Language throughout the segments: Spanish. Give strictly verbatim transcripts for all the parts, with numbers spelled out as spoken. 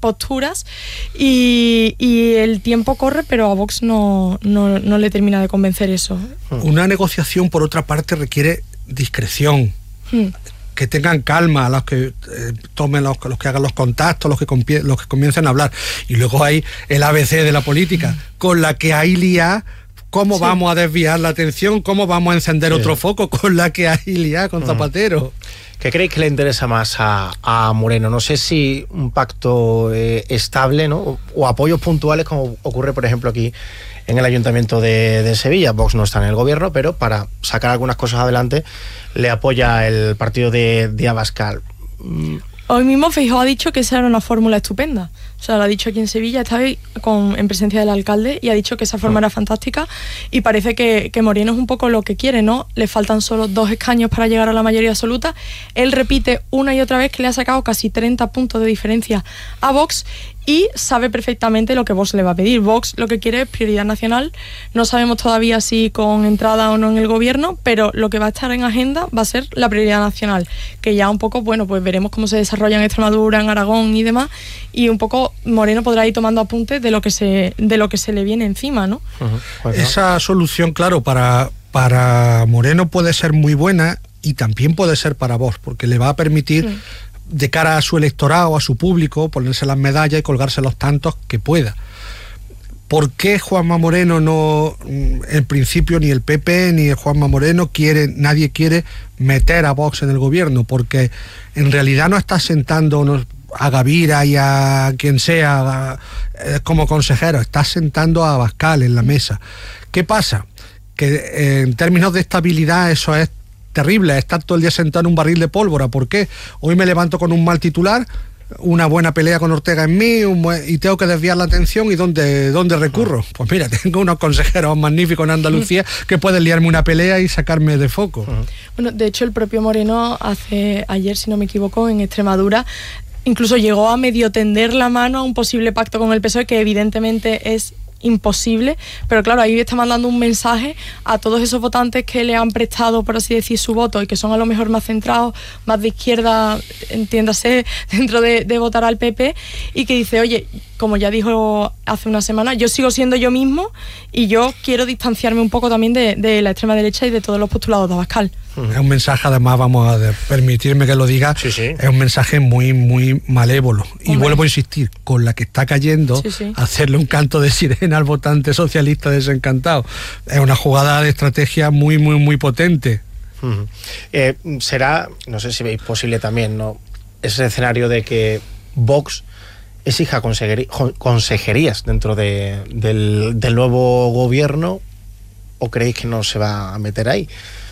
posturas y, y el tiempo corre, pero a Vox no, no, no le termina de convencer eso. Una negociación, por otra parte, requiere discreción. Hmm. Que tengan calma los que eh, tomen los, los que hagan los contactos, los que compie, los que comiencen a hablar. Y luego hay el A B C de la política, hmm. con la que hay liá. ¿Cómo sí. vamos a desviar la atención? ¿Cómo vamos a encender sí. otro foco con la que hay liá con Zapatero? ¿Qué creéis que le interesa más a, a Moreno? No sé si un pacto eh, estable, ¿no? O, o apoyos puntuales, como ocurre, por ejemplo, aquí en el Ayuntamiento de, de Sevilla. Vox no está en el gobierno, pero para sacar algunas cosas adelante le apoya el partido de, de Abascal. Hoy mismo Feijóo ha dicho que esa era una fórmula estupenda. O sea, lo ha dicho aquí en Sevilla, está hoy con, en presencia del alcalde, y ha dicho que esa forma era fantástica, y parece que, que Moreno es un poco lo que quiere, ¿no? Le faltan solo dos escaños para llegar a la mayoría absoluta. Él repite una y otra vez que le ha sacado casi treinta puntos de diferencia a Vox, y sabe perfectamente lo que Vox le va a pedir. Vox lo que quiere es prioridad nacional. No sabemos todavía si con entrada o no en el gobierno, pero lo que va a estar en agenda va a ser la prioridad nacional, que ya un poco, bueno, pues veremos cómo se desarrolla en Extremadura, en Aragón y demás, y un poco Moreno podrá ir tomando apuntes de lo que se, de lo que se le viene encima, ¿no? Uh-huh. Bueno. Esa solución, claro, para, para Moreno puede ser muy buena, y también puede ser para Vox, porque le va a permitir... Sí. de cara a su electorado, a su público, ponerse las medallas y colgarse los tantos que pueda. ¿Por qué Juanma Moreno no, en principio ni el P P ni Juanma Moreno quiere, nadie quiere meter a Vox en el gobierno? Porque en realidad no está sentando a Gavira y a quien sea como consejero, está sentando a Abascal en la mesa. ¿Qué pasa? Que en términos de estabilidad eso es terrible, estar todo el día sentado en un barril de pólvora. ¿Por qué? Hoy me levanto con un mal titular, una buena pelea con Ortega en mí, un buen, y tengo que desviar la atención. ¿Y dónde, dónde recurro? Pues mira, tengo unos consejeros magníficos en Andalucía que pueden liarme una pelea y sacarme de foco. Bueno, de hecho el propio Moreno hace ayer, si no me equivoco, en Extremadura, incluso llegó a medio tender la mano a un posible pacto con el P S O E, que evidentemente es imposible, pero claro, ahí está mandando un mensaje a todos esos votantes que le han prestado, por así decir, su voto, y que son a lo mejor más centrados, más de izquierda, entiéndase, dentro de, de votar al P P, y que dice, oye, como ya dijo hace una semana, yo sigo siendo yo mismo, y yo quiero distanciarme un poco también de, de la extrema derecha y de todos los postulados de Abascal. Es un mensaje, además, vamos a permitirme que lo diga, sí, sí. es un mensaje muy, muy malévolo. Hombre. Y vuelvo a insistir, con la que está cayendo, sí, sí. hacerle un canto de sirena al votante socialista desencantado. Es una jugada de estrategia muy, muy, muy potente. Uh-huh. Eh, será, no sé si veis posible también, ¿no?, ese escenario de que Vox exija consejerías dentro de, del, del nuevo gobierno, ¿o creéis que no se va a meter ahí?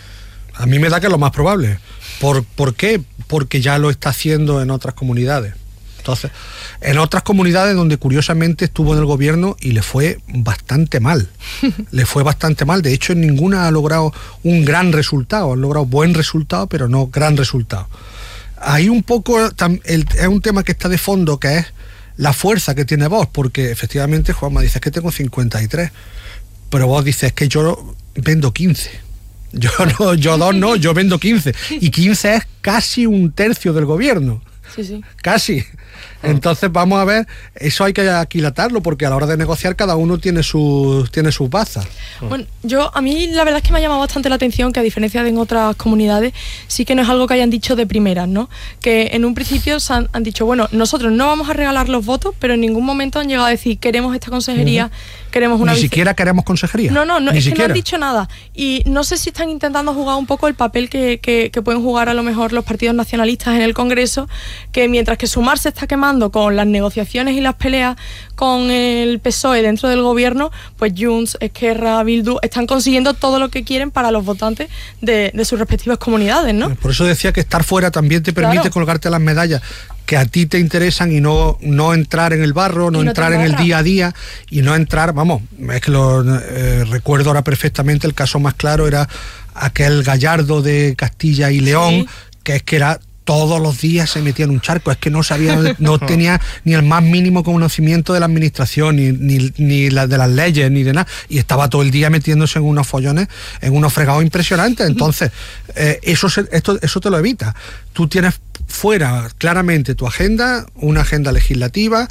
A mí me da que es lo más probable. ¿Por, ¿Por qué? Porque ya lo está haciendo en otras comunidades. Entonces, en otras comunidades donde curiosamente estuvo en el gobierno y le fue bastante mal. le fue bastante mal. De hecho, en ninguna ha logrado un gran resultado. Han logrado buen resultado, pero no gran resultado. Hay un poco, el, es un tema que está de fondo, que es la fuerza que tiene Vox, porque efectivamente Juanma dice que tengo cincuenta y tres, pero Vox dice que yo vendo quince. Yo no, yo dos no, yo vendo quince. Y quince es casi un tercio del gobierno. Sí, sí. Casi. Entonces vamos a ver, eso hay que aquilatarlo, porque a la hora de negociar cada uno tiene sus tiene sus bazas. Bueno, yo a mí la verdad es que me ha llamado bastante la atención que, a diferencia de en otras comunidades, sí que no es algo que hayan dicho de primeras, ¿no? Que en un principio se han, han dicho, bueno, nosotros no vamos a regalar los votos, pero en ningún momento han llegado a decir, queremos esta consejería, uh-huh. queremos una... Ni vice... siquiera queremos consejería. No, no, no, Ni es siquiera. que no han dicho nada. Y no sé si están intentando jugar un poco el papel que, que, que pueden jugar a lo mejor los partidos nacionalistas en el Congreso, que mientras que Sumar se está quemando con las negociaciones y las peleas con el P S O E dentro del gobierno, pues Junts, Esquerra, Bildu están consiguiendo todo lo que quieren para los votantes de, de sus respectivas comunidades, ¿no? Por eso decía que estar fuera también te permite, claro, colgarte las medallas que a ti te interesan, y no, no entrar en el barro, no, no entrar en el día a día, y no entrar, vamos, es que lo eh, recuerdo ahora perfectamente. El caso más claro era aquel Gallardo de Castilla y León, sí, que es que era todos los días se metía en un charco, es que no sabía, no tenía ni el más mínimo conocimiento de la administración, ni, ni, ni la, de las leyes, ni de nada, y estaba todo el día metiéndose en unos follones, en unos fregados impresionantes. Entonces, eh, eso, se, esto, eso te lo evita. Tú tienes fuera claramente tu agenda, una agenda legislativa,